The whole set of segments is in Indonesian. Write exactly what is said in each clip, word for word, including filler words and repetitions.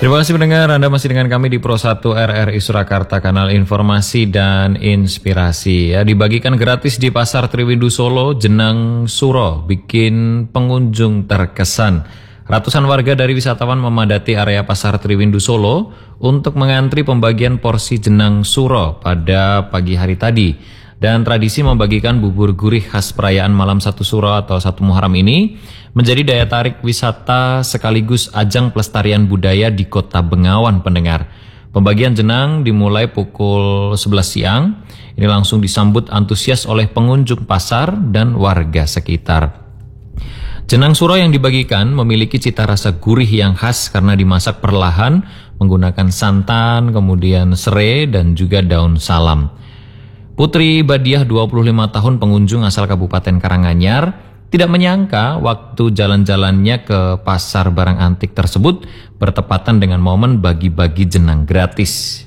Terima kasih pendengar, Anda masih dengan kami di Pro satu R R I Surakarta, kanal informasi dan inspirasi. Ya, dibagikan gratis di Pasar Triwindu Solo, Jenang Suro, bikin pengunjung terkesan. Ratusan warga dari wisatawan memadati area Pasar Triwindu Solo untuk mengantri pembagian porsi Jenang Suro pada pagi hari tadi. Dan tradisi membagikan bubur gurih khas perayaan Malam Satu Suro atau Satu Muharram ini menjadi daya tarik wisata sekaligus ajang pelestarian budaya di Kota Bengawan, pendengar. Pembagian jenang dimulai pukul sebelas siang. Ini langsung disambut antusias oleh pengunjung pasar dan warga sekitar. Jenang suro yang dibagikan memiliki cita rasa gurih yang khas karena dimasak perlahan menggunakan santan, kemudian serai dan juga daun salam. Putri Badiah, dua puluh lima tahun, pengunjung asal Kabupaten Karanganyar, tidak menyangka waktu jalan-jalannya ke pasar barang antik tersebut bertepatan dengan momen bagi-bagi jenang gratis.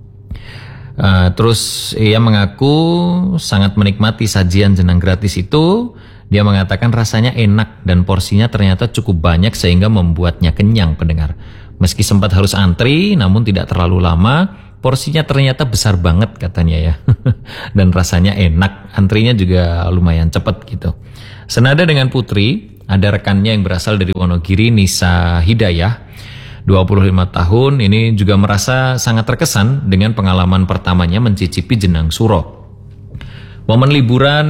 Uh, terus ia mengaku sangat menikmati sajian jenang gratis itu. Dia mengatakan rasanya enak dan porsinya ternyata cukup banyak sehingga membuatnya kenyang, pendengar. Meski sempat harus antri namun tidak terlalu lama, porsinya ternyata besar banget katanya ya. Dan rasanya enak, antrinya juga lumayan cepat gitu. Senada dengan Putri, ada rekannya yang berasal dari Wonogiri, Nisa Hidayah, dua puluh lima tahun, ini juga merasa sangat terkesan dengan pengalaman pertamanya mencicipi jenang suro. Momen liburan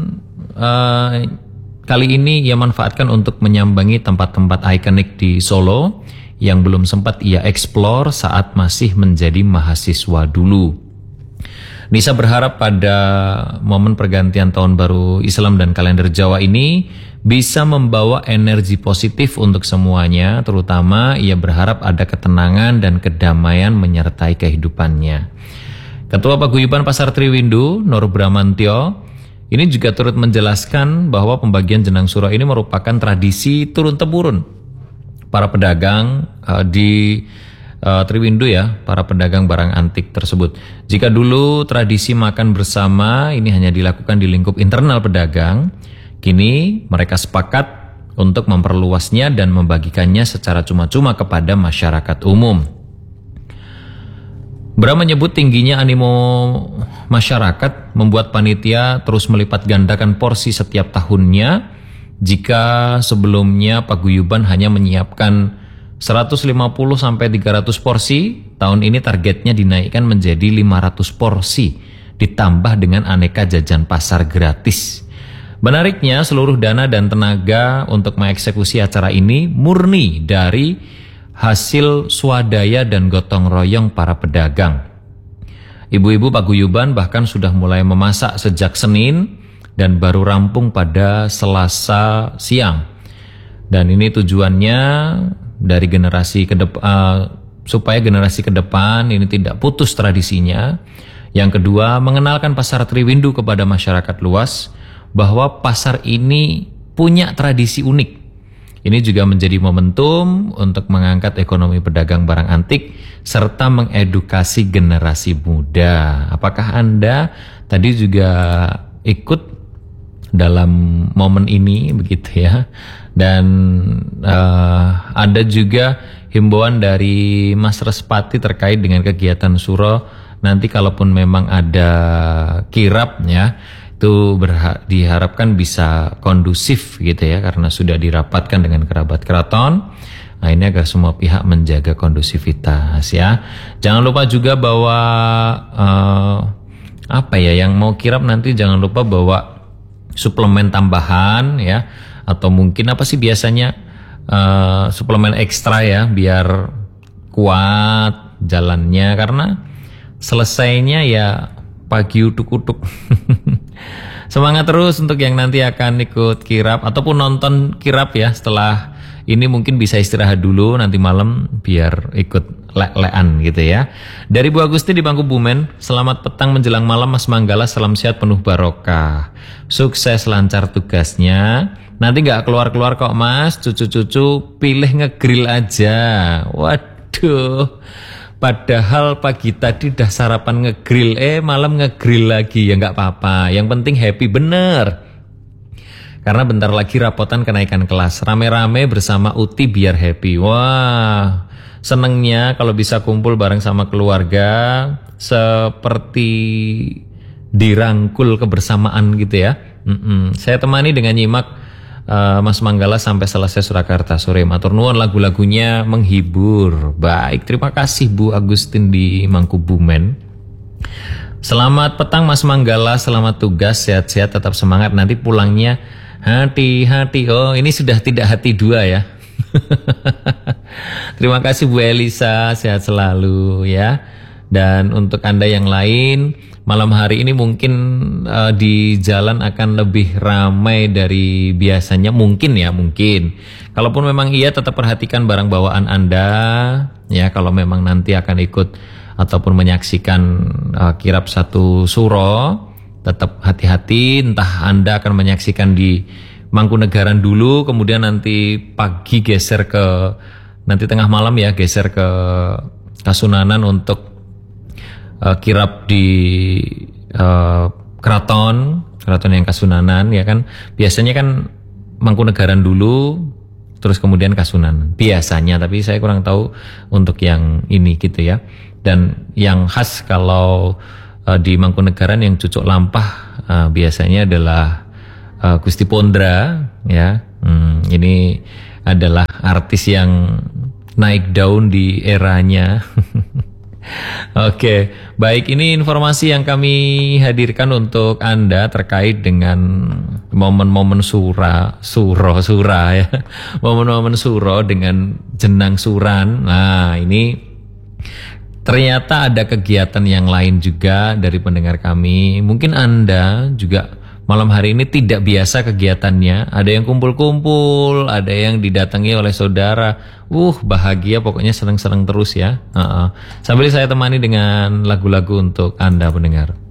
uh, kali ini ia manfaatkan untuk menyambangi tempat-tempat ikonik di Solo yang belum sempat ia eksplor saat masih menjadi mahasiswa dulu. Nisa berharap pada momen pergantian tahun baru Islam dan kalender Jawa ini bisa membawa energi positif untuk semuanya, terutama ia berharap ada ketenangan dan kedamaian menyertai kehidupannya. Ketua Paguyuban Pasar Triwindu, Nur Bramantyo, ini juga turut menjelaskan bahwa pembagian jenang suro ini merupakan tradisi turun-temurun para pedagang uh, di uh, Triwindu ya, para pedagang barang antik tersebut. Jika dulu tradisi makan bersama ini hanya dilakukan di lingkup internal pedagang, kini mereka sepakat untuk memperluasnya dan membagikannya secara cuma-cuma kepada masyarakat umum. Bram menyebut tingginya animo masyarakat membuat panitia terus melipat gandakan porsi setiap tahunnya. Jika sebelumnya paguyuban hanya menyiapkan seratus lima puluh sampai tiga ratus porsi, tahun ini targetnya dinaikkan menjadi lima ratus porsi, ditambah dengan aneka jajan pasar gratis. Menariknya, seluruh dana dan tenaga untuk mengeksekusi acara ini murni dari hasil swadaya dan gotong royong para pedagang. Ibu-ibu paguyuban bahkan sudah mulai memasak sejak Senin dan baru rampung pada Selasa siang. Dan ini tujuannya dari generasi ke depan, uh, supaya generasi ke depan ini tidak putus tradisinya. Yang kedua, mengenalkan Pasar Triwindu kepada masyarakat luas bahwa pasar ini punya tradisi unik. Ini juga menjadi momentum untuk mengangkat ekonomi pedagang barang antik serta mengedukasi generasi muda. Apakah Anda tadi juga ikut dalam momen ini begitu ya? Dan uh, ada juga himbauan dari Mas Respati terkait dengan kegiatan suro. Nanti kalaupun memang ada kirap ya, itu berha- diharapkan bisa kondusif gitu ya, karena sudah dirapatkan dengan kerabat keraton. Nah, ini agar semua pihak menjaga kondusivitas ya. Jangan lupa juga bahwa uh, apa ya, yang mau kirap nanti jangan lupa bawa suplemen tambahan ya, atau mungkin apa sih biasanya uh, suplemen ekstra ya, biar kuat jalannya, karena selesainya ya pagi utuk-utuk. Semangat terus untuk yang nanti akan ikut kirap ataupun nonton kirap ya. Setelah ini mungkin bisa istirahat dulu, nanti malam biar ikut le-lean gitu ya. Dari Bu Agusti di Bangku Bumen, selamat petang menjelang malam Mas Manggala, salam sehat penuh barokah. Sukses lancar tugasnya. Nanti gak keluar-keluar kok Mas, cucu-cucu pilih ngegrill aja. Waduh, padahal pagi tadi udah sarapan ngegrill, eh malam ngegrill lagi, ya gak apa-apa. Yang penting happy, bener. Karena bentar lagi rapotan kenaikan kelas, rame-rame bersama Uti biar happy. Wah, senengnya kalau bisa kumpul bareng sama keluarga, seperti dirangkul kebersamaan gitu ya. Mm-mm. Saya temani dengan nyimak uh, Mas Manggala sampai selesai Surakarta sore. Matur nuwun, lagu-lagunya menghibur. Baik, terima kasih Bu Agustin di Mangkubumen. Selamat petang Mas Manggala, selamat tugas, sehat-sehat, tetap semangat. Nanti pulangnya hati-hati. Oh, ini sudah tidak hati dua ya. Terima kasih Bu Elisa, sehat selalu ya. Dan untuk Anda yang lain, malam hari ini mungkin uh, di jalan akan lebih ramai dari biasanya, mungkin ya, mungkin. Kalaupun memang iya, tetap perhatikan barang bawaan Anda ya. Kalau memang nanti akan ikut ataupun menyaksikan uh, kirap satu suro, tetap hati-hati. Entah Anda akan menyaksikan di Mangkunegaran dulu, kemudian nanti pagi geser ke, nanti tengah malam ya, geser ke Kasunanan untuk uh, kirap di uh, keraton, keraton yang Kasunanan ya kan. Biasanya kan Mangkunegaran dulu, terus kemudian Kasunanan. Biasanya, tapi saya kurang tahu untuk yang ini gitu ya. Dan yang khas kalau uh, di Mangkunegaran yang Cucuk Lampah uh, biasanya adalah Uh, Gusti Pondra ya. Hmm, ini adalah artis yang naik daun di eranya. Oke, okay. Baik, ini informasi yang kami hadirkan untuk Anda terkait dengan momen-momen sura, suro, sura ya. Momen-momen suro dengan jenang suran. Nah, ini ternyata ada kegiatan yang lain juga dari pendengar kami. Mungkin Anda juga malam hari ini tidak biasa kegiatannya. Ada yang kumpul-kumpul, ada yang didatangi oleh saudara. Uh, bahagia, pokoknya senang-senang terus ya. Uh-uh. Sambil saya temani dengan lagu-lagu untuk Anda pendengar.